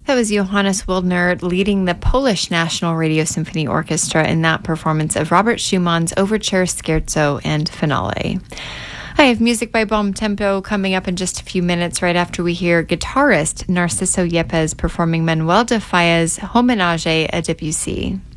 That was Johannes Wildner leading the Polish National Radio Symphony Orchestra in that performance of Robert Schumann's Overture, Scherzo, and Finale. I have music by Bom Tempo coming up in just a few minutes, right after we hear guitarist Narciso Yepes performing Manuel de Falla's Homenage à Debussy.